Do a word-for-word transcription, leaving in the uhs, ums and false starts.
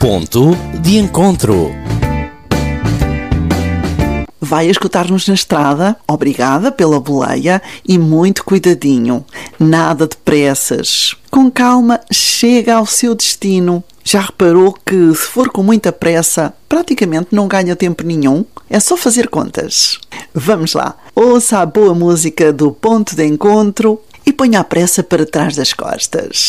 Ponto de encontro. Vai escutar-nos na estrada? Obrigada pela boleia e muito cuidadinho. Nada de pressas. Com calma, chega ao seu destino. Já reparou que, se for com muita pressa, praticamente não ganha tempo nenhum? É só fazer contas. Vamos lá. Ouça a boa música do Ponto de Encontro e ponha a pressa para trás das costas.